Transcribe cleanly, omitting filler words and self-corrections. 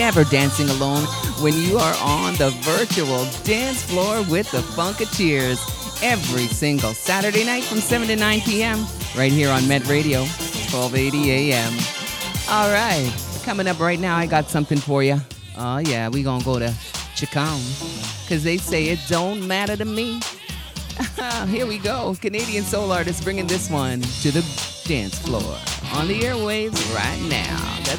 Never dancing alone when you are on the virtual dance floor with the Funketeers every single Saturday night from 7 to 9 p.m. right here on Med Radio, 1280 a.m. All right, coming up right now, I got something for you. Oh, yeah, we gonna go to Chacon because they say it don't matter to me. Here we go. Canadian soul artist bringing this one to the dance floor on the airwaves right now. Let's